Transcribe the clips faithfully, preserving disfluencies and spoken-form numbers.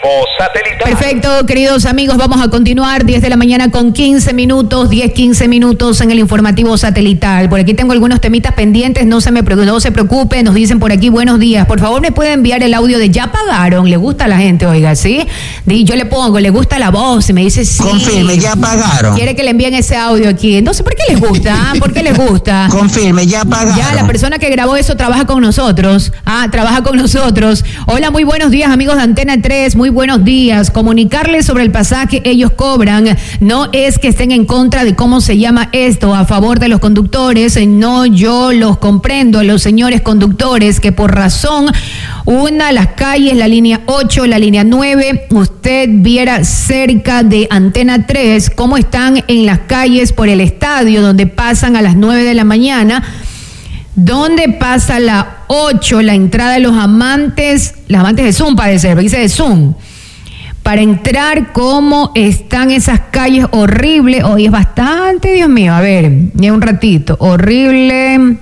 satelital. Perfecto, queridos amigos, vamos a continuar. diez de la mañana con quince minutos, diez, quince minutos en el informativo satelital. Por aquí tengo algunos temitas pendientes, no se me no se preocupen, nos dicen por aquí buenos días. Por favor, me puede enviar el audio de ya pagaron. Le gusta a la gente, oiga, ¿sí? Yo le pongo, le gusta la voz y me dice sí. Confirme, ya pagaron. Quiere que le envíen ese audio aquí. No sé por qué les gusta, ¿por qué les gusta? Confirme, ya pagaron. Ya, la persona que grabó eso trabaja con nosotros. Ah, trabaja con nosotros. Hola, muy buenos días, amigos de Antena tres. Muy buenos días. Comunicarles sobre el pasaje ellos cobran. No es que estén en contra de cómo se llama esto, a favor de los conductores. No, yo los comprendo, los señores conductores, que por razón una, las calles, la línea ocho, la línea nueve, usted viera cerca de Antena tres cómo están en las calles por el estadio, donde pasan a las nueve de la mañana, donde pasa la ocho, la entrada de los amantes, los amantes de Zoom, parece ser, dice de Zoom. Para entrar, cómo están esas calles horribles. Hoy es bastante, Dios mío, a ver, ya un ratito, horrible.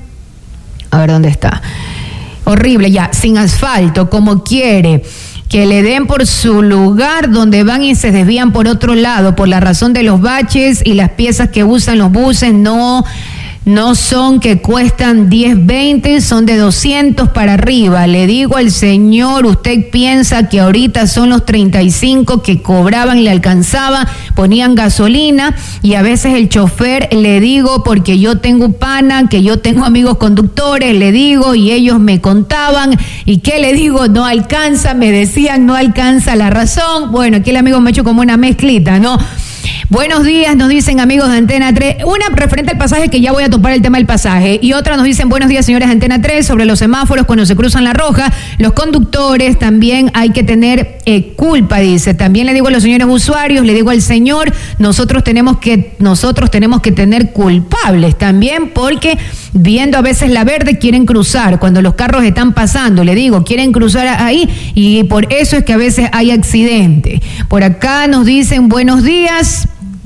A ver, ¿dónde está? Horrible, ya, sin asfalto, como quiere. Que le den por su lugar donde van y se desvían por otro lado, por la razón de los baches y las piezas que usan los buses, no... No son que cuestan diez, veinte, son de doscientos para arriba. Le digo al señor, usted piensa que ahorita son los treinta y cinco que cobraban, le alcanzaba, ponían gasolina y a veces el chofer, le digo, porque yo tengo pana, que yo tengo amigos conductores, le digo, y ellos me contaban, y ¿qué le digo? No alcanza, me decían, no alcanza la razón. Bueno, aquí el amigo me ha hecho como una mezclita, ¿no? Buenos días, nos dicen amigos de Antena tres. Una referente al pasaje, que ya voy a topar el tema del pasaje. Y otra nos dicen buenos días, señores de Antena tres, sobre los semáforos cuando se cruzan la roja. Los conductores también hay que tener eh, culpa, dice. También le digo a los señores usuarios, le digo al señor, nosotros tenemos que, nosotros tenemos que tener culpables también, porque viendo a veces la verde quieren cruzar cuando los carros están pasando. Le digo, quieren cruzar ahí y por eso es que a veces hay accidente. Por acá nos dicen buenos días.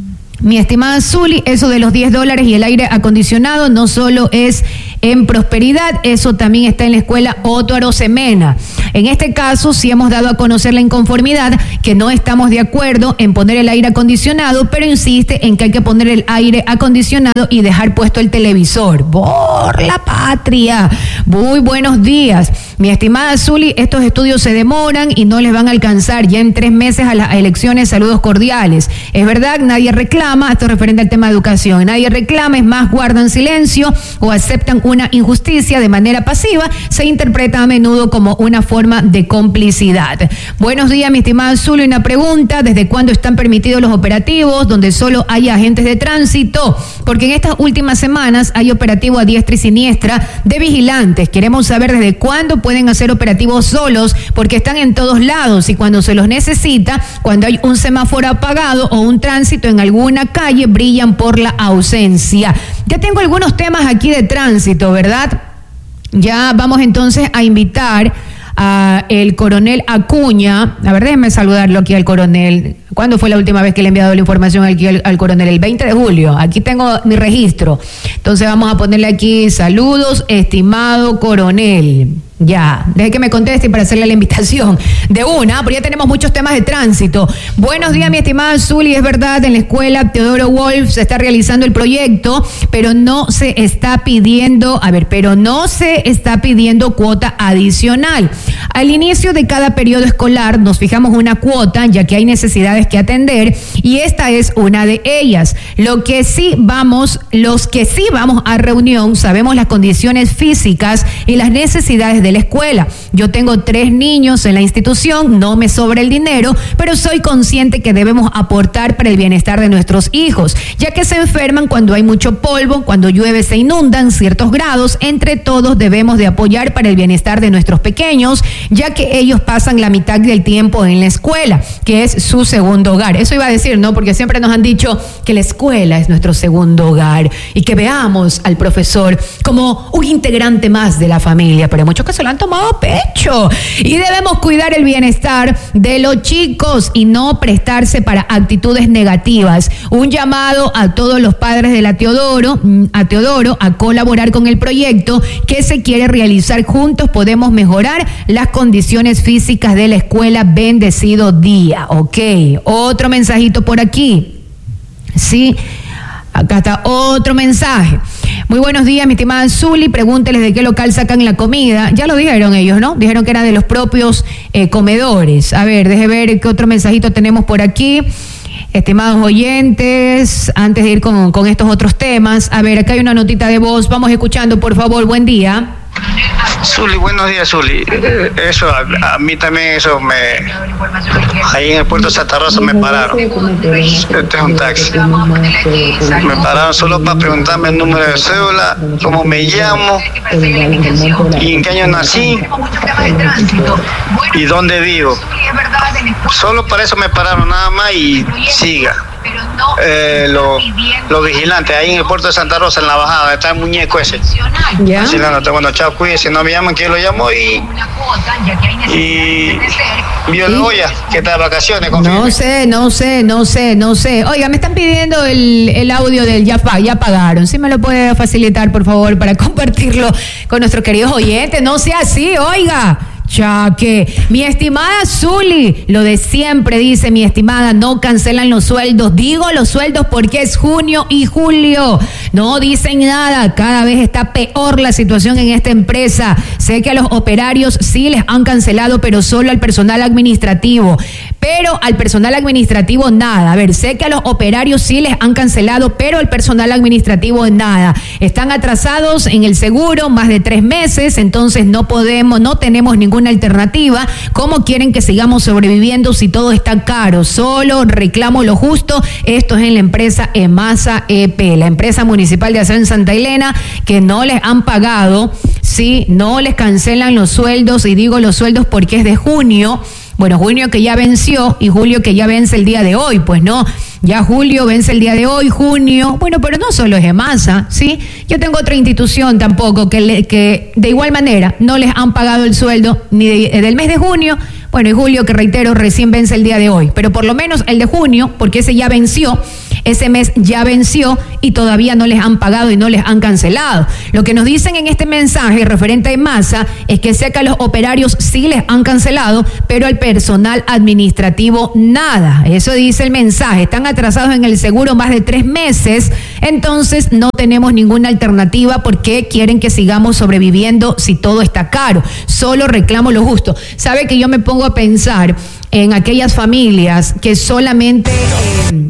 Mi estimada Zuli, eso de los diez dólares y el aire acondicionado no solo es en Prosperidad, eso también está en la escuela Otto Arosemena. En este caso, sí hemos dado a conocer la inconformidad, que no estamos de acuerdo en poner el aire acondicionado, pero insiste en que hay que poner el aire acondicionado y dejar puesto el televisor. ¡Por la patria! Muy buenos días. Mi estimada Zuli, estos estudios se demoran y no les van a alcanzar ya en tres meses a las elecciones. Saludos cordiales. Es verdad, nadie reclama, esto es referente al tema de educación, nadie reclama, es más, guardan silencio o aceptan una injusticia de manera pasiva, se interpreta a menudo como una forma de complicidad. Buenos días, mi estimada Zuli, una pregunta, ¿desde cuándo están permitidos los operativos donde solo hay agentes de tránsito? Porque en estas últimas semanas hay operativo a diestra y siniestra de vigilantes. Queremos saber desde cuándo pueden hacer operativos solos, porque están en todos lados y cuando se los necesita, cuando hay un semáforo apagado o un tránsito en alguna calle, brillan por la ausencia. Ya tengo algunos temas aquí de tránsito, ¿verdad? Ya vamos entonces a invitar a el coronel Acuña. A ver, déjenme saludarlo aquí al coronel. ¿Cuándo fue la última vez que le he enviado la información aquí al, al coronel? El veinte de julio. Aquí tengo mi registro. Entonces vamos a ponerle aquí saludos, estimado coronel. Ya, deje que me conteste para hacerle la invitación de una, pero ya tenemos muchos temas de tránsito. Buenos días, mi estimada Zuli, es verdad, en la escuela Teodoro Wolf se está realizando el proyecto, pero no se está pidiendo, a ver, pero no se está pidiendo cuota adicional. Al inicio de cada periodo escolar nos fijamos una cuota, ya que hay necesidades que atender, y esta es una de ellas. Lo que sí vamos, los que sí vamos a reunión, sabemos las condiciones físicas y las necesidades de la escuela. Yo tengo tres niños en la institución, no me sobra el dinero, pero soy consciente que debemos aportar para el bienestar de nuestros hijos, ya que se enferman cuando hay mucho polvo, cuando llueve se inundan ciertos grados. Entre todos debemos de apoyar para el bienestar de nuestros pequeños, ya que ellos pasan la mitad del tiempo en la escuela, que es su segundo hogar. Eso iba a decir, ¿no? Porque siempre nos han dicho que la escuela es nuestro segundo hogar y que veamos al profesor como un integrante más de la familia, pero en muchos casos se lo han tomado a pecho. Y debemos cuidar el bienestar de los chicos y no prestarse para actitudes negativas. Un llamado a todos los padres de la Teodoro, a Teodoro, a colaborar con el proyecto que se quiere realizar. Juntos podemos mejorar las condiciones físicas de la escuela. Bendecido día. Ok, otro mensajito por aquí. Sí, acá está otro mensaje. Muy buenos días, mi estimada Zuli. Pregúnteles de qué local sacan la comida. Ya lo dijeron ellos, ¿no? Dijeron que era de los propios eh, comedores. A ver, deje ver qué otro mensajito tenemos por aquí. Estimados oyentes, antes de ir con, con estos otros temas, a ver, acá hay una notita de voz. Vamos escuchando, por favor. Buen día. Zuli, buenos días, Zuli. Eso, a, a mí también eso me... Ahí en el puerto de Santa Rosa me pararon. Este es un taxi. Me pararon solo para preguntarme el número de cédula, cómo me llamo, y en qué año nací, y dónde vivo. Solo para eso me pararon nada más y siga. Eh, los lo vigilantes ahí en el puerto de Santa Rosa, en la bajada, está el muñeco ese. ¿Ya? Así la nota, bueno, chao, cuídese, no me llaman, que yo lo llamo y... Y... Vio la olla, que está de vacaciones. Confirme. No sé, no sé, no sé, no sé. Oiga, me están pidiendo el, el audio del ya, ya pagaron. ¿Sí me lo puede facilitar, por favor, para compartirlo con nuestros queridos oyentes? No sea así, oiga. Chaque, mi estimada Zuli, lo de siempre dice mi estimada, no cancelan los sueldos. Digo los sueldos porque es junio y julio. No dicen nada, cada vez está peor la situación en esta empresa. Sé que a los operarios sí les han cancelado, pero solo al personal administrativo. Pero al personal administrativo nada. A ver, sé que a los operarios sí les han cancelado, pero al personal administrativo nada. Están atrasados en el seguro más de tres meses, entonces no podemos, no tenemos ninguna alternativa. ¿Cómo quieren que sigamos sobreviviendo si todo está caro? Solo reclamo lo justo. Esto es en la empresa EMASA E P, la empresa municipal de aseo en Santa Elena, que no les han pagado, sí, no les cancelan los sueldos, y digo los sueldos porque es de junio. Bueno, junio que ya venció y julio que ya vence el día de hoy, pues no, ya julio vence el día de hoy, junio, bueno, pero no solo es EMASA, ¿sí? Yo tengo otra institución tampoco que, le, que de igual manera no les han pagado el sueldo ni de, del mes de junio, bueno, y julio que reitero recién vence el día de hoy, pero por lo menos el de junio, porque ese ya venció, ese mes ya venció y todavía no les han pagado y no les han cancelado. Lo que nos dicen en este mensaje referente a EMASA es que sé que a los operarios sí les han cancelado, pero al personal administrativo nada. Eso dice el mensaje. Están atrasados en el seguro más de tres meses, entonces no tenemos ninguna alternativa. ¿Por qué quieren que sigamos sobreviviendo si todo está caro? Solo reclamo lo justo. ¿Sabe que yo me pongo a pensar en aquellas familias que solamente... Eh,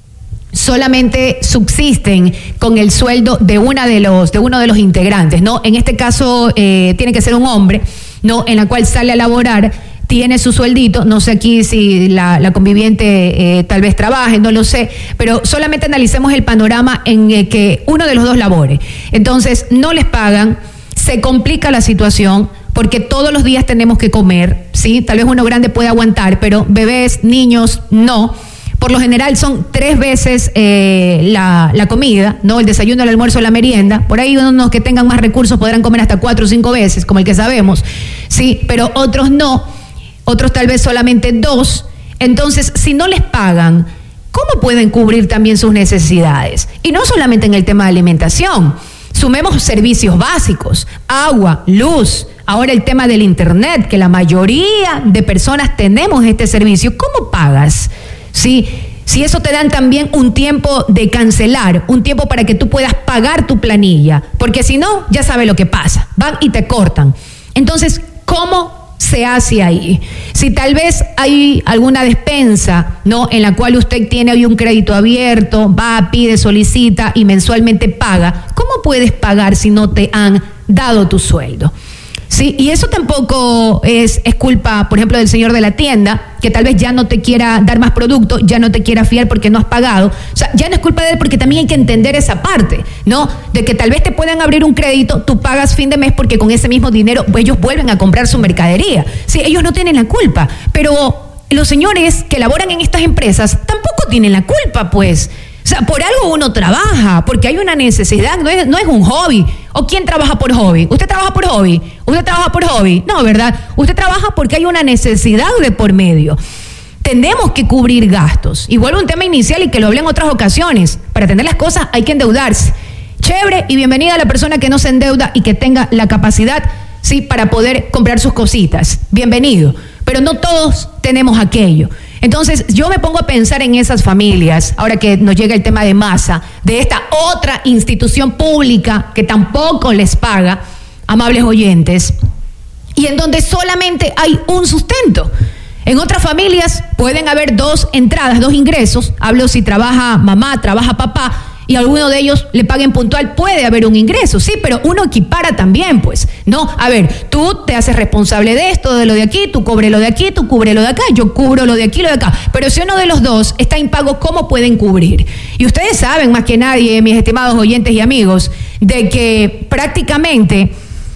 solamente subsisten con el sueldo de una de los de uno de los integrantes, ¿no? En este caso eh, tiene que ser un hombre, ¿no? En la cual sale a laborar, tiene su sueldito, no sé aquí si la, la conviviente eh, tal vez trabaje, no lo sé, pero solamente analicemos el panorama en el que uno de los dos labore. Entonces, no les pagan, se complica la situación, porque todos los días tenemos que comer, ¿sí? Tal vez uno grande puede aguantar, pero bebés, niños, no. Por lo general son tres veces eh, la, la comida, ¿no? El desayuno, el almuerzo, la merienda. Por ahí unos que tengan más recursos podrán comer hasta cuatro o cinco veces, como el que sabemos, ¿sí? Pero otros no, otros tal vez solamente dos. Entonces, si no les pagan, ¿cómo pueden cubrir también sus necesidades? Y no solamente en el tema de alimentación. Sumemos servicios básicos, agua, luz, ahora el tema del internet, que la mayoría de personas tenemos este servicio. ¿Cómo pagas? Sí, si eso te dan también un tiempo de cancelar, un tiempo para que tú puedas pagar tu planilla, porque si no, ya sabes lo que pasa, van y te cortan. Entonces, ¿cómo se hace ahí? Si tal vez hay alguna despensa, ¿no?, en la cual usted tiene hoy un crédito abierto, va, pide, solicita y mensualmente paga, ¿cómo puedes pagar si no te han dado tu sueldo? Sí, y eso tampoco es, es culpa, por ejemplo, del señor de la tienda, que tal vez ya no te quiera dar más producto, ya no te quiera fiar porque no has pagado. O sea, ya no es culpa de él, porque también hay que entender esa parte, ¿no? De que tal vez te puedan abrir un crédito, tú pagas fin de mes porque con ese mismo dinero pues, ellos vuelven a comprar su mercadería. Sí, ellos no tienen la culpa, pero los señores que laboran en estas empresas tampoco tienen la culpa, pues. O sea, por algo uno trabaja, porque hay una necesidad, no es, no es un hobby. ¿O quién trabaja por hobby? ¿Usted trabaja por hobby? ¿Usted trabaja por hobby? No, ¿verdad? Usted trabaja porque hay una necesidad de por medio. Tenemos que cubrir gastos. Y vuelvo a un tema inicial y que lo hablé en otras ocasiones. Para tener las cosas hay que endeudarse. Chévere y bienvenida a la persona que no se endeuda y que tenga la capacidad, sí, para poder comprar sus cositas. Bienvenido. Pero no todos tenemos aquello. Entonces, yo me pongo a pensar en esas familias, ahora que nos llega el tema de masa, de esta otra institución pública que tampoco les paga, amables oyentes, y en donde solamente hay un sustento. En otras familias pueden haber dos entradas, dos ingresos. Hablo si trabaja mamá, trabaja papá, y alguno de ellos le paguen puntual, puede haber un ingreso, sí, pero uno equipara también, pues, ¿no? A ver, tú te haces responsable de esto, de lo de aquí, tú cubre lo de aquí, tú cubre lo de acá, yo cubro lo de aquí, lo de acá. Pero si uno de los dos está impago, ¿cómo pueden cubrir? Y ustedes saben más que nadie, mis estimados oyentes y amigos, de que prácticamente,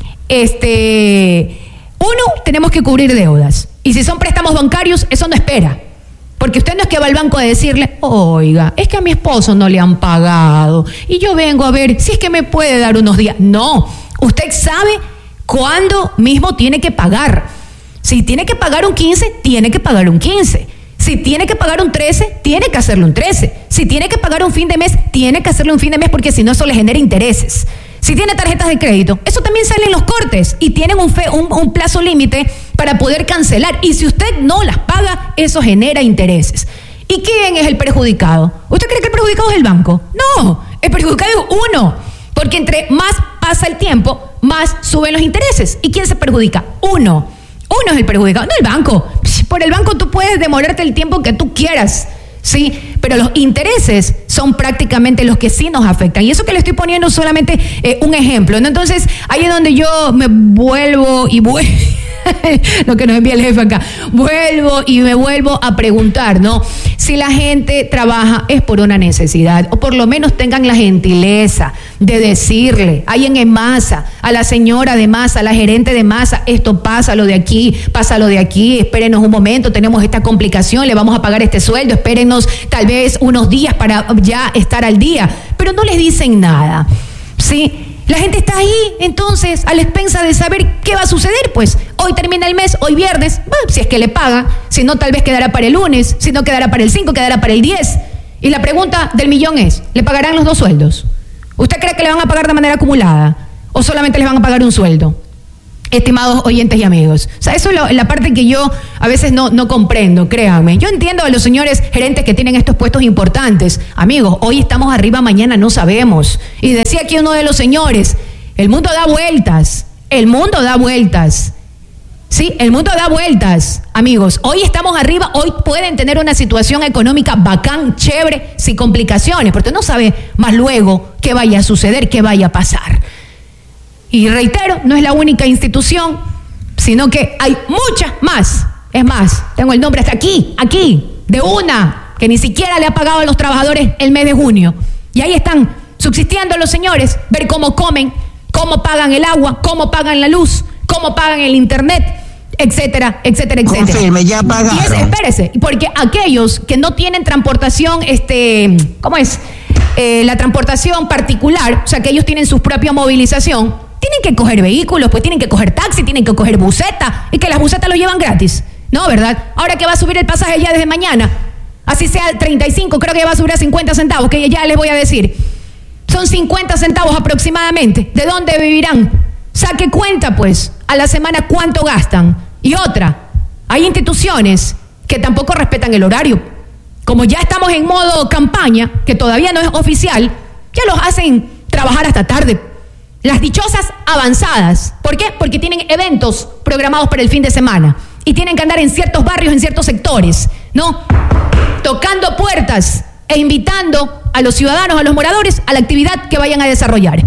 este, uno, tenemos que cubrir deudas. Y si son préstamos bancarios, eso no espera. Porque usted no es que va al banco a decirle, oiga, es que a mi esposo no le han pagado y yo vengo a ver si es que me puede dar unos días. No, usted sabe cuándo mismo tiene que pagar. Si tiene que pagar un quince, tiene que pagar un quince. Si tiene que pagar un trece, tiene que hacerlo un trece. Si tiene que pagar un fin de mes, tiene que hacerlo un fin de mes porque si no eso le genera intereses. Si tiene tarjetas de crédito, eso también sale en los cortes y tienen un, fe, un, un plazo límite para poder cancelar. Y si usted no las paga, eso genera intereses. ¿Y quién es el perjudicado? ¿Usted cree que el perjudicado es el banco? No, el perjudicado es uno. Porque entre más pasa el tiempo, más suben los intereses. ¿Y quién se perjudica? Uno. Uno es el perjudicado, no el banco. Por el banco tú puedes demorarte el tiempo que tú quieras. Sí, pero los intereses son prácticamente los que sí nos afectan. Y eso que le estoy poniendo solamente eh, un ejemplo, ¿no? Entonces, ahí es donde yo me vuelvo y vuelvo, lo que nos envía el jefe acá, vuelvo y me vuelvo a preguntar, ¿no? Si la gente trabaja es por una necesidad, o por lo menos tengan la gentileza de decirle, ahí en masa, a la señora de masa, a la gerente de masa, esto pasa lo de aquí, pasa lo de aquí, espérenos un momento, tenemos esta complicación, le vamos a pagar este sueldo, espérenos tal vez unos días para ya estar al día, pero no les dicen nada, ¿sí? La gente está ahí, entonces, a la expensa de saber qué va a suceder, pues, hoy termina el mes, hoy viernes, bueno, si es que le paga, si no, tal vez quedará para el lunes, si no quedará para el cinco, quedará para el diez. Y la pregunta del millón es, ¿le pagarán los dos sueldos? ¿Usted cree que le van a pagar de manera acumulada? ¿O solamente les van a pagar un sueldo? Estimados oyentes y amigos, o sea, eso es lo, la parte que yo a veces no, no comprendo, créanme. Yo entiendo a los señores gerentes que tienen estos puestos importantes. Amigos, hoy estamos arriba, mañana no sabemos. Y decía aquí uno de los señores, el mundo da vueltas, el mundo da vueltas. Sí, el mundo da vueltas, amigos. Hoy estamos arriba, hoy pueden tener una situación económica bacán, chévere, sin complicaciones, porque no sabe más luego qué vaya a suceder, qué vaya a pasar. Y reitero, no es la única institución, sino que hay muchas más. Es más, tengo el nombre hasta aquí, aquí, de una, que ni siquiera le ha pagado a los trabajadores el mes de junio. Y ahí están subsistiendo los señores, ver cómo comen, cómo pagan el agua, cómo pagan la luz, cómo pagan el internet, etcétera, etcétera, etcétera. Confirme, ya pagaron. Y es, espérese, porque aquellos que no tienen transportación, este, ¿cómo es? Eh, la transportación particular, o sea, que ellos tienen su propia movilización, tienen que coger vehículos, pues tienen que coger taxi, tienen que coger buseta, y que las busetas lo llevan gratis. No, ¿verdad? Ahora que va a subir el pasaje ya desde mañana, así sea treinta y cinco, creo que ya va a subir a cincuenta centavos, que ya les voy a decir. Son cincuenta centavos aproximadamente. ¿De dónde vivirán? Saque cuenta, pues, a la semana cuánto gastan. Y otra, hay instituciones que tampoco respetan el horario. Como ya estamos en modo campaña, que todavía no es oficial, ya los hacen trabajar hasta tarde. Las dichosas avanzadas. ¿Por qué? Porque tienen eventos programados para el fin de semana y tienen que andar en ciertos barrios, en ciertos sectores, ¿no? Tocando puertas e invitando a los ciudadanos, a los moradores, a la actividad que vayan a desarrollar.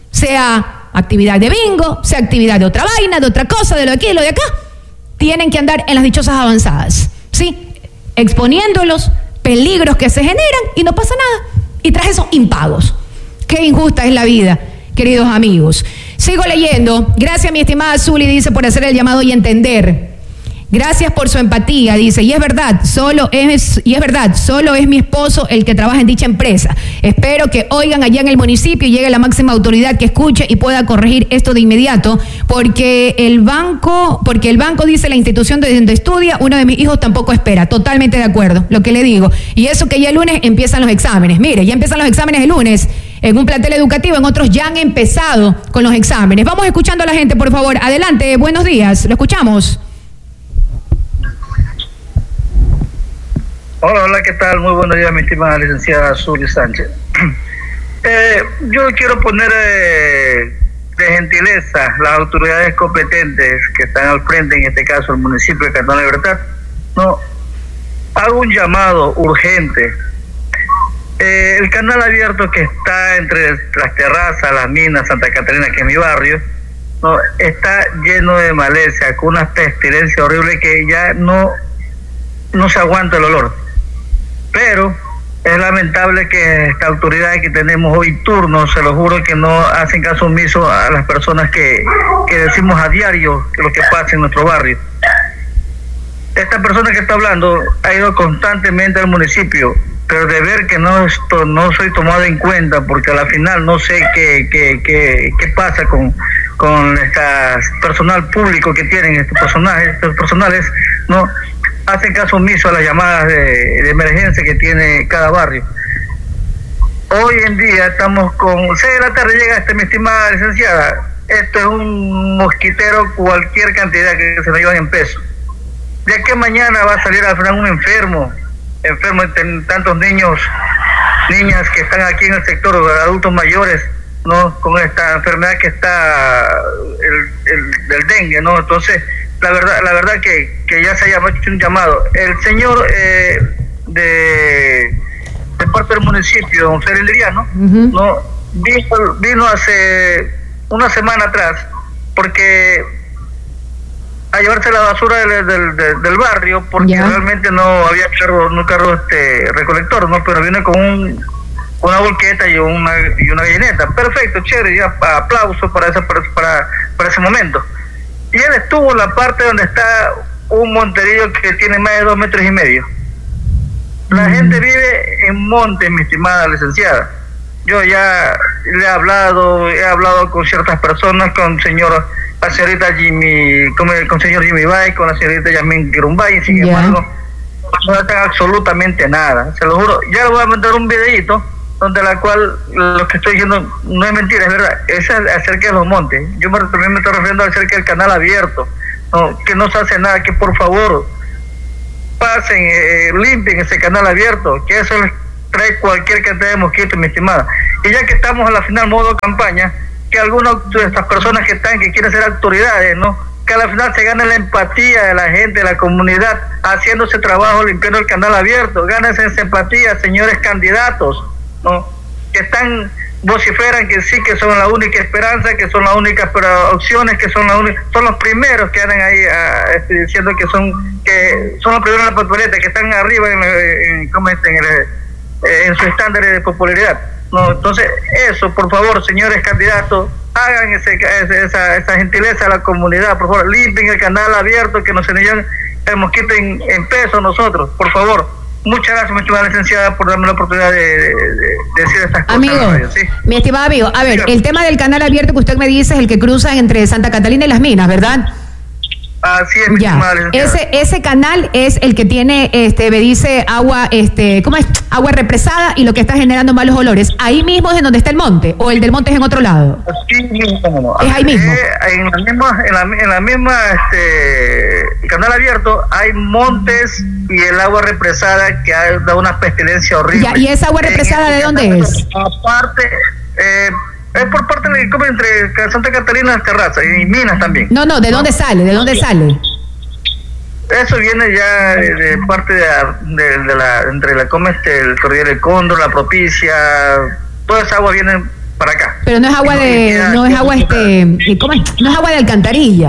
Sea actividad de bingo, sea actividad de otra vaina, de otra cosa, de lo de aquí, de lo de acá. Tienen que andar en las dichosas avanzadas, ¿sí? Exponiéndolos, peligros que se generan y no pasa nada. Y tras eso, impagos. Qué injusta es la vida, queridos amigos. Sigo leyendo. Gracias, mi estimada Zuli, dice, por hacer el llamado y entender. Gracias por su empatía, dice, y es verdad, solo es, y es verdad, solo es mi esposo el que trabaja en dicha empresa. Espero que oigan allá en el municipio y llegue la máxima autoridad que escuche y pueda corregir esto de inmediato, porque el banco, porque el banco dice la institución de donde estudia, uno de mis hijos tampoco espera. Totalmente de acuerdo, lo que le digo. Y eso que ya el lunes empiezan los exámenes. Mire, ya empiezan los exámenes el lunes en un plantel educativo, en otros ya han empezado con los exámenes. Vamos escuchando a la gente, por favor. Adelante, buenos días, lo escuchamos. Hola, hola, ¿qué tal? Muy buenos días, mi estimada licenciada Zuly Sánchez. Eh, yo quiero poner eh, de gentileza las autoridades competentes que están al frente, en este caso el municipio de Cantón La Libertad. No, hago un llamado urgente. Eh, el canal abierto que está entre las terrazas, las minas, Santa Catarina, que es mi barrio, no, está lleno de maleza, con una pestilencia horrible que ya no, no se aguanta el olor. Pero es lamentable que esta autoridad que tenemos hoy turno, se lo juro que no hacen caso omiso a las personas que, que decimos a diario lo que pasa en nuestro barrio. Esta persona que está hablando ha ido constantemente al municipio, pero de ver que no esto, no soy tomado en cuenta, porque a la final no sé qué, qué, qué, qué pasa con, con este personal público que tienen estos personajes, estos personales, no hacen caso omiso a las llamadas de, de emergencia que tiene cada barrio. Hoy en día estamos con seis de la tarde, llega este, mi estimada licenciada, esto es un mosquitero, cualquier cantidad que se lo llevan en peso. ¿De qué mañana va a salir al final un enfermo? Enfermo de tantos niños, niñas que están aquí en el sector, adultos mayores, ¿no? Con esta enfermedad que está el, el, el dengue, ¿no? Entonces, la verdad, la verdad que, que ya se haya hecho un llamado. El señor eh, de, de parte del municipio, don Félix Liriano, uh-huh. ¿no? Vino, vino hace una semana atrás, porque a llevarse la basura del, del, del, del barrio, porque yeah. realmente no había carro, no carro este recolector, ¿no? Pero viene con un, una volqueta y una y una gallineta. Perfecto, chévere, ya aplauso para esa para, para, para ese momento. Y él estuvo en la parte donde está un monterillo que tiene más de dos metros y medio. La mm. gente vive en montes, mi estimada licenciada. Yo ya le he hablado, he hablado con ciertas personas, con señor, la señorita Jimmy, con el, con señor Jimmy Bay, con la señorita Yasmin Girumbay, sin yeah. embargo, no hacen absolutamente nada. Se lo juro. Ya le voy a mandar un videito donde la cual lo que estoy diciendo no es mentira, es verdad, es acerca de los montes. Yo me, también me estoy refiriendo acerca del canal abierto, no, que no se hace nada, que por favor pasen, eh, limpien ese canal abierto, que eso les trae cualquier cantidad de mosquitos, mi estimada. Y ya que estamos a la final modo campaña, que algunas de estas personas que están, que quieren ser autoridades, ¿no? Que a la final se gane la empatía de la gente, de la comunidad, haciendo ese trabajo, limpiando el canal abierto. Gánense esa empatía, señores candidatos, ¿no? Que están, vociferan que sí, que son la única esperanza, que son las únicas opciones, que son las únicas, son los primeros que andan ahí a, este, diciendo que son que son los primeros en la papeleta, que están arriba en, en, ¿cómo es? en, el, en su estándar de popularidad, ¿no? Entonces, eso, por favor, señores candidatos, hagan ese, ese, esa, esa gentileza a la comunidad, por favor, limpien el canal abierto, que nos envíen el mosquito en, en peso nosotros, por favor. Muchas gracias, mi estimada licenciada, por darme la oportunidad de, de, de decir estas cosas. Amigo, radio, ¿sí? Mi estimado amigo, a ver, el tema del canal abierto que usted me dice es el que cruza entre Santa Catalina y Las Minas, ¿verdad? Así es, mi ya. estimada licenciada. Ese, ese canal es el que tiene, este, me dice, agua, este, ¿cómo es? Agua represada y lo que está generando malos olores. ¿Ahí mismo es en donde está el monte? ¿O el del monte es en otro lado? Sí, mismo, no. Es ahí mismo. Eh, en la misma, en la, en la misma, este, canal abierto hay montes y el agua represada que da una pestilencia horrible. Ya, ¿y esa agua represada de dónde es? Aparte, eh, es por parte de como entre Santa Catarina y las terrazas y Minas también. No, no, ¿de dónde sale? ¿De dónde sale? Eso viene ya de, de parte de, de, de la, entre la como este, el Corriere del Cóndor, la Propicia, toda esa agua viene para acá. Pero no es agua de, no es agua este, ¿cómo es? No es agua de alcantarilla.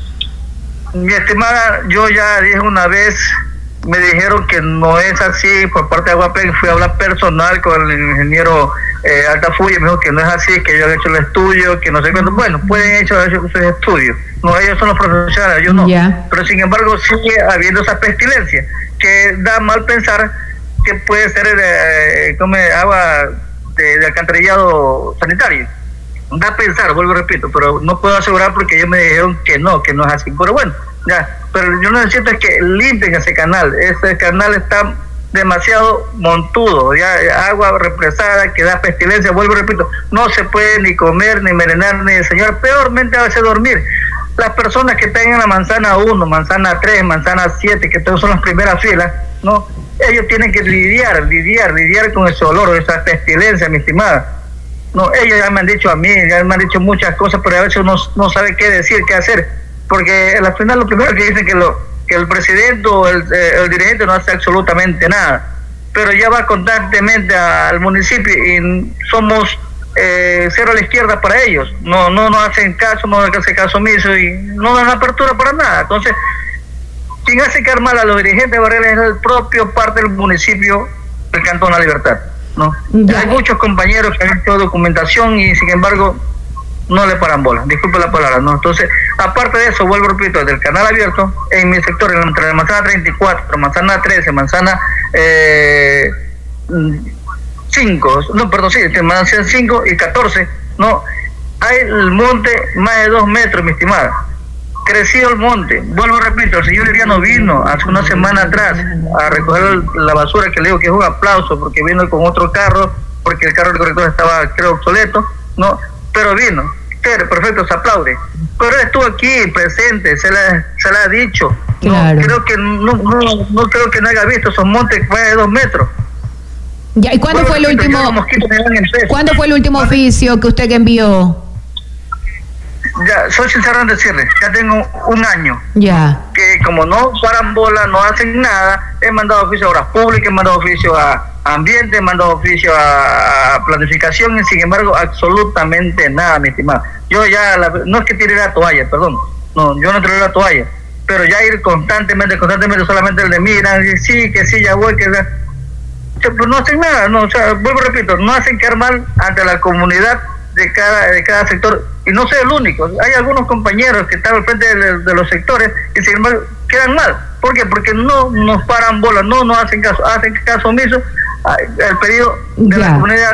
Mi estimada, yo ya dije una vez, me dijeron que no es así por parte de Aguapén, fui a hablar personal con el ingeniero eh, Altafulla, me dijo que no es así, que yo he hecho el estudio, que no sé cuánto, bueno, pueden hecho sus estudios, no, ellos son los profesionales, yo no. Yeah. Pero sin embargo sigue habiendo esa pestilencia que da mal pensar que puede ser eh, como agua de, de alcantarillado sanitario. Da a pensar, vuelvo a repito, pero no puedo asegurar porque ellos me dijeron que no, que no es así. Pero bueno, ya, pero yo necesito es que limpien ese canal. Ese canal está demasiado montudo, ya agua represada que da pestilencia, vuelvo a repito, no se puede ni comer, ni merenar, ni diseñar, peormente a veces dormir. Las personas que están en la manzana uno, manzana tres, manzana siete, que todos son las primeras filas, ¿no? Ellos tienen que lidiar, lidiar, lidiar con ese olor, esa pestilencia, mi estimada. No, ellos ya me han dicho a mí, ya me han dicho muchas cosas, pero a veces uno no sabe qué decir, qué hacer, porque al final lo primero que dicen que lo que el presidente o el, eh, el dirigente no hace absolutamente nada, pero ya va constantemente al municipio y somos eh, cero a la izquierda para ellos, no no nos hacen caso, no nos hacen caso omiso y no dan apertura para nada. Entonces, quien hace quedar mal a los dirigentes de Barreras es el propio parte del municipio del Cantón La Libertad, ¿no? Hay muchos compañeros que han hecho documentación y sin embargo no le paran bola, disculpe la palabra, ¿no? Entonces, aparte de eso, vuelvo a repito, del canal abierto, en mi sector, entre la manzana treinta y cuatro, manzana trece, manzana eh, cinco, no, perdón, sí, entre manzana cinco y catorce, ¿no? Hay el monte más de dos metros, mi estimada. Crecido el monte, vuelvo a repito, el señor Liriano vino hace una semana atrás a recoger la basura, que le digo que es un aplauso, porque vino con otro carro, porque el carro del corrector estaba, creo, obsoleto, ¿no? Pero vino. Perfecto, se aplaude, pero él estuvo aquí presente, se le, se le ha dicho. Claro. No creo que no, no, no creo que no haya visto esos montes más de dos metros. Ya, ¿y cuándo bueno, fue el último? ¿Cuándo fue el último ¿Vale? oficio que usted envió? Ya, soy sincero en decirle, ya tengo un año. Ya. Que como no paran bola, no hacen nada, he mandado oficio a obras públicas, he mandado oficio a ambiente, he mandado oficio a planificación y sin embargo absolutamente nada, mi estimado. Yo ya, la, no es que tiré la toalla, perdón, no, yo no tiré la toalla, pero ya ir constantemente, constantemente solamente el de miran, y sí, que sí, ya voy, que ya, pues no hacen nada, no, o sea, vuelvo repito, no hacen quedar mal ante la comunidad de cada de cada sector, y no soy el único, hay algunos compañeros que están al frente de, de los sectores y sin embargo quedan mal. ¿Por qué? Porque no nos paran bolas, no nos hacen caso, hacen caso omiso al pedido de ya. la comunidad.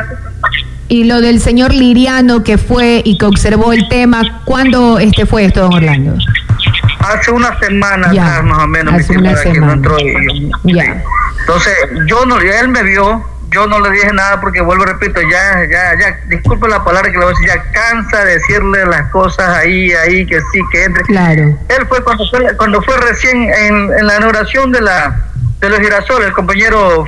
Y lo del señor Liriano que fue y que observó el tema, ¿cuándo este fue esto, don Orlando? Hace una semana ya, atrás, más o menos, hace una semana. Que no entró y, ya. Sí. Entonces, yo no, él me vio, yo no le dije nada porque vuelvo, repito, ya, ya, ya, disculpe la palabra que le voy a decir, ya cansa de decirle las cosas ahí, ahí, que sí, que entre. Claro. Él fue cuando fue, cuando fue recién en, en la inauguración de la de los girasoles, el compañero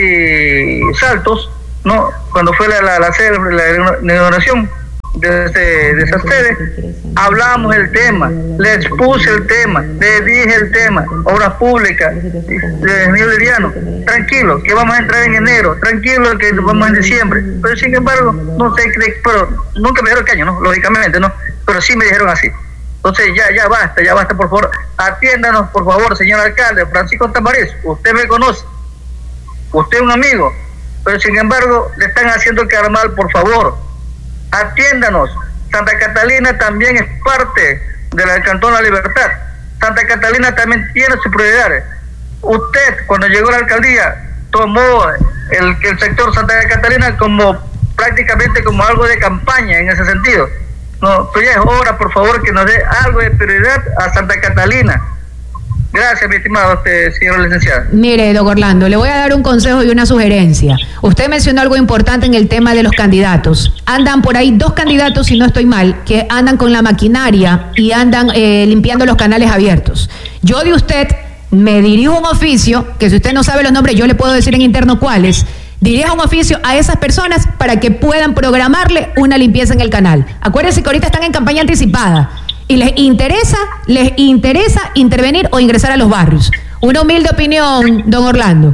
Freddy Saltos, ¿no? Cuando fue la, la, la sede de la inauguración de, ese, de esa sede, hablábamos el tema, le expuse el tema, le dije el tema, obras públicas, de señor Liriano, tranquilo, que vamos a entrar en enero, tranquilo, que vamos en diciembre, pero sin embargo, no sé, pero nunca me dieron caño, ¿no? Lógicamente, ¿no? Pero sí me dijeron así. Entonces ya ya basta, ya basta, por favor, atiéndanos, por favor, señor alcalde, Francisco Tamariz, usted me conoce, usted es un amigo, pero sin embargo le están haciendo quedar mal, por favor, atiéndanos. Santa Catalina también es parte del Cantón La Libertad, Santa Catalina también tiene sus prioridades. Usted, cuando llegó a la alcaldía, tomó el, el sector Santa Catalina como prácticamente como algo de campaña en ese sentido. No, pues ya es hora, por favor, que nos dé algo de prioridad a Santa Catalina. Gracias, mi estimado este, señor licenciado. Mire, don Orlando, le voy a dar un consejo y una sugerencia. Usted mencionó algo importante en el tema de los candidatos. Andan por ahí dos candidatos, si no estoy mal, que andan con la maquinaria y andan eh, limpiando los canales abiertos. Yo de usted me dirijo un oficio, que si usted no sabe los nombres, yo le puedo decir en interno cuáles. Dirija un oficio a esas personas para que puedan programarle una limpieza en el canal. Acuérdense que ahorita están en campaña anticipada y les interesa, les interesa intervenir o ingresar a los barrios. Una humilde opinión, don Orlando.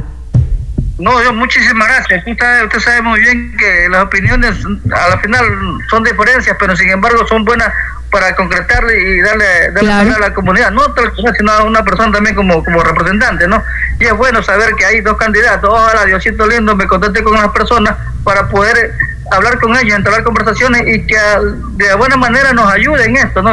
No, yo muchísimas gracias. Usted, usted sabe muy bien que las opiniones a la final son diferencias, pero sin embargo son buenas para concretarle y darle, darle claro. a la comunidad, no sino a una persona también como, como representante, ¿no? Y es bueno saber que hay dos candidatos. Ojalá Diosito lindo me contacte con las personas para poder hablar con ellos, entablar conversaciones y que de buena manera nos ayuden en esto, ¿no?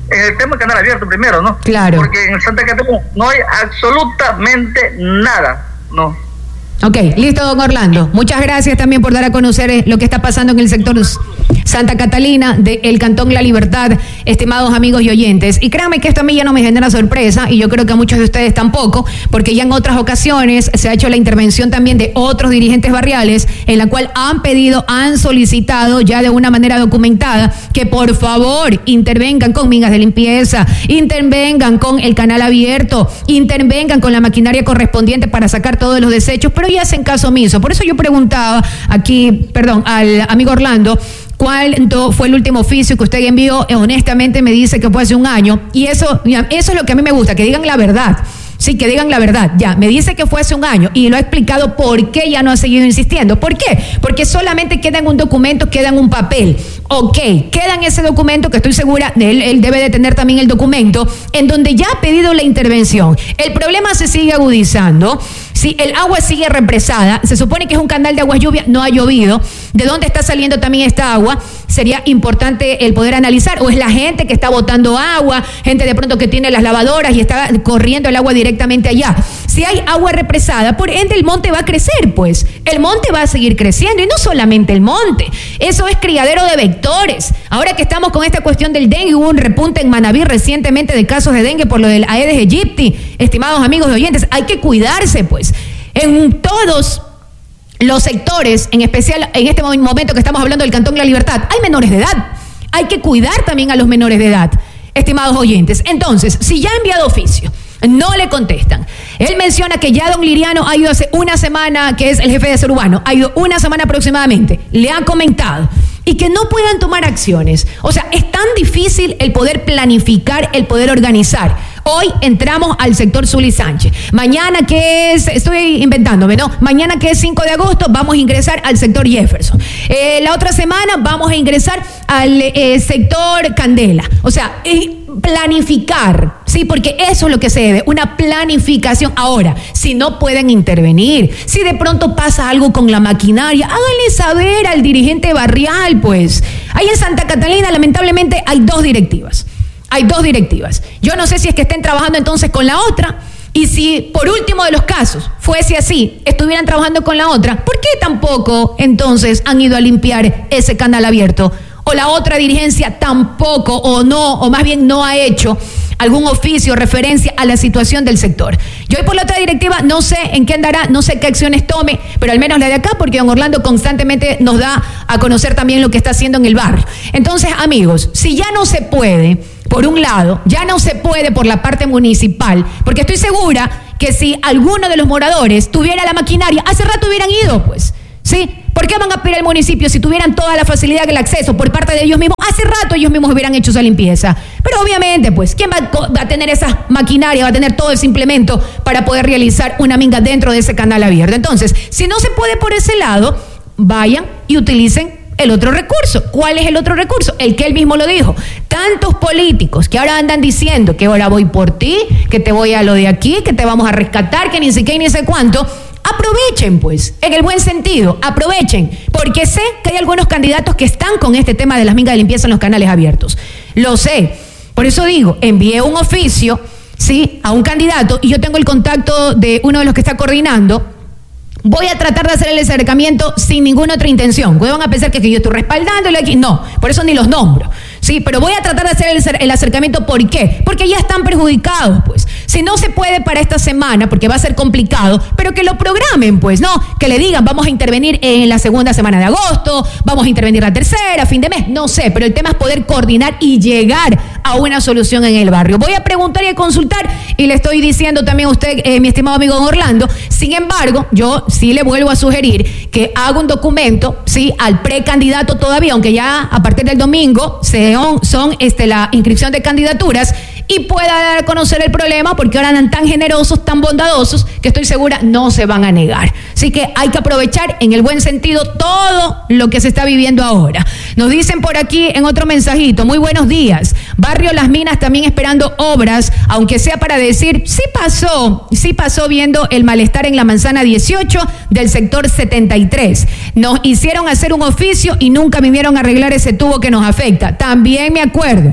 en el tema canal abierto primero, ¿no? Claro. Porque en Santa Catalina no hay absolutamente nada, ¿no? Ok, listo, don Orlando. Muchas gracias también por dar a conocer lo que está pasando en el sector Santa Catalina del Cantón La Libertad, estimados amigos y oyentes. Y créanme que esto a mí ya no me genera sorpresa, y yo creo que a muchos de ustedes tampoco, porque ya en otras ocasiones se ha hecho la intervención también de otros dirigentes barriales, en la cual han pedido, han solicitado ya de una manera documentada que por favor intervengan con mingas de limpieza, intervengan con el canal abierto, intervengan con la maquinaria correspondiente para sacar todos los desechos, pero y hacen caso omiso. Por eso yo preguntaba aquí, perdón, al amigo Orlando, ¿cuál fue el último oficio que usted envió? Honestamente me dice que fue hace un año, y eso, eso es lo que a mí me gusta, que digan la verdad. Sí, que digan la verdad. Ya, me dice que fue hace un año y lo ha explicado por qué ya no ha seguido insistiendo. ¿Por qué? Porque solamente queda en un documento, queda en un papel. Ok, queda en ese documento, que estoy segura, él, él debe de tener también el documento, en donde ya ha pedido la intervención. El problema se sigue agudizando. Si el agua sigue represada, se supone que es un canal de aguas lluvias, no ha llovido. ¿De dónde está saliendo también esta agua? Sería importante el poder analizar. O es la gente que está botando agua, gente de pronto que tiene las lavadoras y está corriendo el agua directamente allá. Si hay agua represada, por ende el monte va a crecer, pues. El monte va a seguir creciendo, y no solamente el monte. Eso es criadero de vectores. Ahora que estamos con esta cuestión del dengue, hubo un repunte en Manabí recientemente de casos de dengue por lo del Aedes aegypti. Estimados amigos y oyentes, hay que cuidarse, pues. En todos los sectores, en especial en este momento que estamos hablando del Cantón La Libertad, hay menores de edad. Hay que cuidar también a los menores de edad, estimados oyentes. Entonces, si ya ha enviado oficio, no le contestan. Él menciona que ya don Liriano ha ido hace una semana, que es el jefe de Ser Urbano, ha ido una semana aproximadamente, le ha comentado, y que no puedan tomar acciones. O sea, es tan difícil el poder planificar, el poder organizar. Hoy entramos al sector Zuli Sánchez. Mañana que es, estoy inventándome, ¿no? Mañana que es cinco de agosto, vamos a ingresar al sector Jefferson. Eh, la otra semana vamos a ingresar al eh, sector Candela. O sea, eh, planificar, ¿sí? Porque eso es lo que se debe, una planificación. Ahora, si no pueden intervenir, si de pronto pasa algo con la maquinaria, háganle saber al dirigente barrial, pues. Ahí en Santa Catalina, lamentablemente, hay dos directivas. Hay dos directivas. Yo no sé si es que estén trabajando entonces con la otra, y si por último de los casos fuese así, estuvieran trabajando con la otra, ¿por qué tampoco entonces han ido a limpiar ese canal abierto? O la otra dirigencia tampoco, o no, o más bien no ha hecho algún oficio, referencia a la situación del sector. Yo hoy por la otra directiva no sé en qué andará, no sé qué acciones tome, pero al menos la de acá, porque don Orlando constantemente nos da a conocer también lo que está haciendo en el barrio. Entonces, amigos, si ya no se puede, por un lado, ya no se puede por la parte municipal, porque estoy segura que si alguno de los moradores tuviera la maquinaria, hace rato hubieran ido, pues, ¿sí? ¿Por qué van a pedir al municipio si tuvieran toda la facilidad del acceso por parte de ellos mismos? Hace rato ellos mismos hubieran hecho esa limpieza. Pero obviamente, pues, ¿quién va, va a tener esa maquinaria, va a tener todo ese implemento para poder realizar una minga dentro de ese canal abierto? Entonces, si no se puede por ese lado, vayan y utilicen el otro recurso. ¿Cuál es el otro recurso? El que él mismo lo dijo. Tantos políticos que ahora andan diciendo que ahora voy por ti, que te voy a lo de aquí, que te vamos a rescatar, que ni sé qué ni sé cuánto. Aprovechen, pues, en el buen sentido, aprovechen, porque sé que hay algunos candidatos que están con este tema de las mingas de limpieza en los canales abiertos. Lo sé. Por eso digo, envié un oficio, sí, a un candidato, y yo tengo el contacto de uno de los que está coordinando. Voy a tratar de hacer el acercamiento sin ninguna otra intención. Van a pensar que, que yo estoy respaldándole aquí. No, por eso ni los nombro. Sí, pero voy a tratar de hacer el, el acercamiento. ¿Por qué? Porque ya están perjudicados, pues. Si no se puede para esta semana, porque va a ser complicado, pero que lo programen, pues, ¿no? Que le digan, vamos a intervenir en la segunda semana de agosto, vamos a intervenir la tercera, fin de mes, no sé, pero el tema es poder coordinar y llegar a una solución en el barrio. Voy a preguntar y a consultar, y le estoy diciendo también a usted, eh, mi estimado amigo Orlando, sin embargo, yo sí le vuelvo a sugerir que haga un documento, sí, al precandidato todavía, aunque ya a partir del domingo se Son, son este, la inscripción de candidaturas, y pueda dar a conocer el problema, porque ahora andan tan generosos, tan bondadosos, que estoy segura no se van a negar. Así que hay que aprovechar en el buen sentido todo lo que se está viviendo ahora. Nos dicen por aquí en otro mensajito, muy buenos días, Barrio Las Minas también esperando obras, aunque sea para decir, sí pasó, sí pasó viendo el malestar en la manzana dieciocho del sector setenta y tres. Nos hicieron hacer un oficio y nunca vinieron a arreglar ese tubo que nos afecta. También me acuerdo.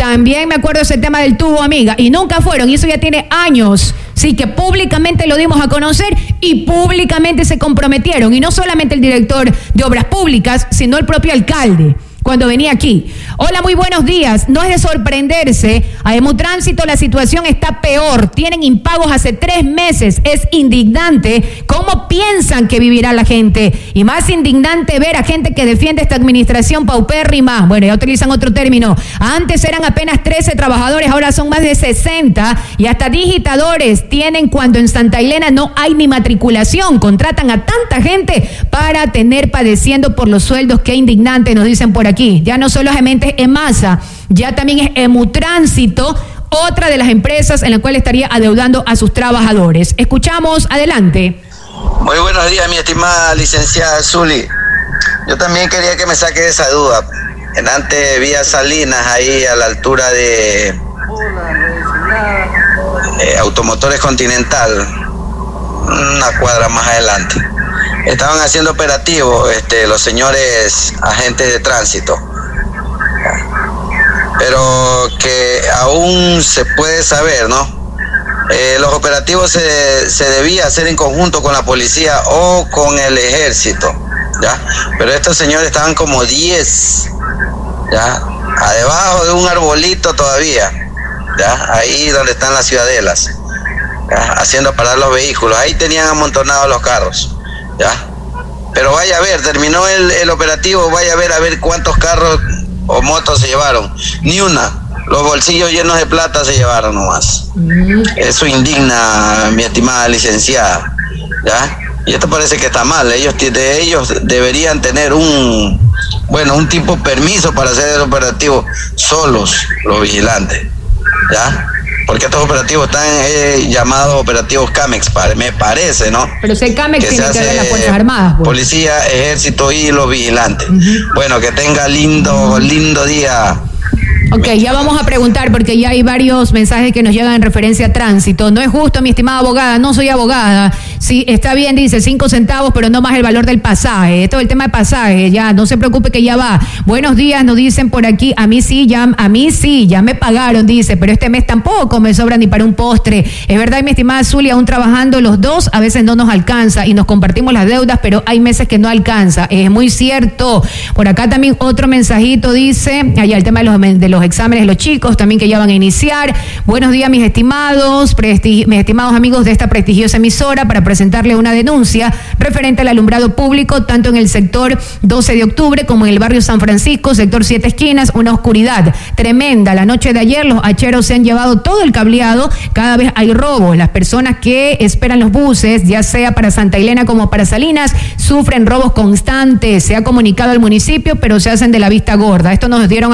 También me acuerdo ese tema del tubo, amiga, y nunca fueron, y eso ya tiene años. Sí, que públicamente lo dimos a conocer y públicamente se comprometieron. Y no solamente el director de Obras Públicas, sino el propio alcalde, cuando venía aquí. Hola, muy buenos días. No es de sorprenderse. A Emutránsito la situación está peor. Tienen impagos hace tres meses. Es indignante cómo piensan que vivirá la gente. Y más indignante ver a gente que defiende esta administración paupérrima. Bueno, ya utilizan otro término. Antes eran apenas trece trabajadores, ahora son más de sesenta. Y hasta digitadores tienen cuando en Santa Elena no hay ni matriculación. Contratan a tanta gente para tener padeciendo por los sueldos. Qué indignante, nos dicen por aquí. Aquí. Ya no solo es EMASA, ya también es Emutránsito, otra de las empresas en la cual estaría adeudando a sus trabajadores. Escuchamos, adelante. Muy buenos días, mi estimada licenciada Zuli. Yo también quería que me saque de esa duda. En antes vía Salinas, ahí a la altura de eh, Automotores Continental, una cuadra más adelante. Estaban haciendo operativos este, los señores agentes de tránsito, pero que aún se puede saber, ¿no? Eh, los operativos se, se debía hacer en conjunto con la policía o con el ejército, ¿ya? Pero estos señores estaban como diez, ¿ya? A debajo de un arbolito todavía, ¿ya? Ahí donde están las ciudadelas, ¿ya? Haciendo parar los vehículos. Ahí tenían amontonados los carros. Ya, pero vaya a ver, terminó el, el operativo, vaya a ver a ver cuántos carros o motos se llevaron. Ni una, los bolsillos llenos de plata se llevaron nomás. Eso indigna, mi estimada licenciada, ya. Y esto parece que está mal. Ellos de ellos deberían tener un bueno un tipo de permiso para hacer el operativo solos, los vigilantes, ya. Porque estos operativos están eh, llamados operativos CAMEX, me parece, ¿no? Pero si CAMEX tiene que ver las Fuerzas Armadas, pues. Policía, Ejército y los vigilantes. Uh-huh. Bueno, que tenga lindo, lindo día. Ok, ya vamos a preguntar porque ya hay varios mensajes que nos llegan en referencia a tránsito. No es justo, mi estimada abogada, no soy abogada. Sí, está bien, dice, cinco centavos, pero no más el valor del pasaje. Esto es el tema de pasaje, ya, no se preocupe que ya va. Buenos días, nos dicen por aquí, a mí sí, ya, a mí sí, ya me pagaron, dice, pero este mes tampoco me sobra ni para un postre. Es verdad, mi estimada Zuli, aún trabajando los dos, a veces no nos alcanza y nos compartimos las deudas, pero hay meses que no alcanza. Es muy cierto. Por acá también otro mensajito dice, allá el tema de los, de los exámenes de los chicos también que ya van a iniciar. Buenos días, mis estimados, prestigi- mis estimados amigos de esta prestigiosa emisora, para presentarle una denuncia referente al alumbrado público, tanto en el sector doce de octubre como en el barrio San Francisco, sector Siete Esquinas, una oscuridad tremenda. La noche de ayer los hacheros se han llevado todo el cableado, cada vez hay robos. Las personas que esperan los buses, ya sea para Santa Elena como para Salinas, sufren robos constantes. Se ha comunicado al municipio, pero se hacen de la vista gorda. Esto nos dieron